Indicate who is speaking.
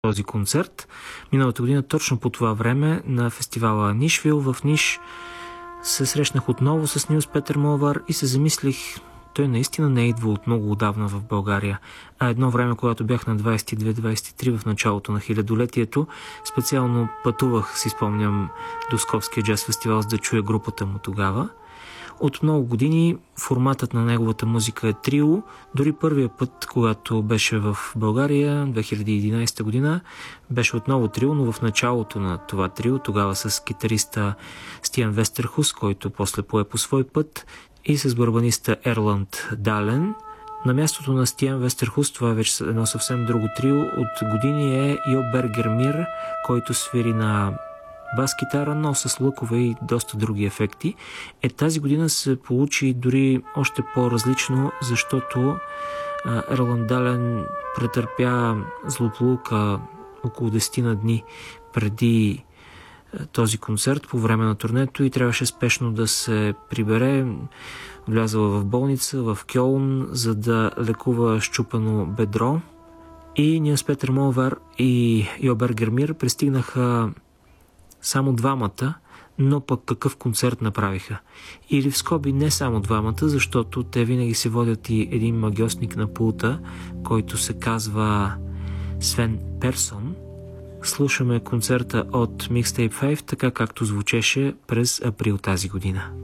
Speaker 1: този концерт. Миналата година, точно по това време, на фестивала Нишвил в Ниш, се срещнах отново с Нилс Петър Молвар и се замислих, той наистина не е идвал от много отдавна в България. А едно време, когато бях на 22-23 в началото на хилядолетието, специално пътувах, си спомням, до Скопския джаз фестивал, за да чуя групата му тогава. От много години форматът на неговата музика е трио. Дори първия път, когато беше в България, 2011 година, беше отново трио, но в началото на това трио, тогава с китариста Стиан Вестерхус, който после пое по свой път, и с барабаниста Ерланд Дален. На мястото на Стиан Вестерхус, това е вече едно съвсем друго трио, от години е Йо Бергер-Мир, който свири на бас-китара, но с лъкове и доста други ефекти. Тази година се получи дори още по-различно, защото Ерланд Дален претърпя злополука около 10 на дни преди този концерт по време на турнето и трябваше спешно да се прибере. Влязала в болница в Кьолн, за да лекува счупено бедро. И Нилс Петър Молвар и Йо Бергер-Мир пристигнаха само двамата, но пък какъв концерт направиха. Или в скоби не само двамата, защото те винаги се водят и един магьосник на пулта, който се казва Свен Персон. Слушаме концерта от Mixtape 5, така както звучеше през април тази година.